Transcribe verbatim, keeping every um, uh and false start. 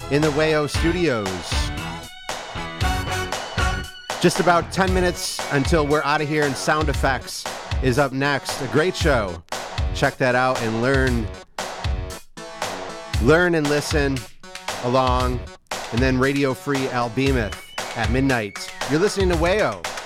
in the Wayo Studios. Just about ten minutes until we're out of here, and Sound Effects is up next. A great show. Check that out and learn, learn and listen along. And then Radio Free Albemuth at midnight. You're listening to Wayo.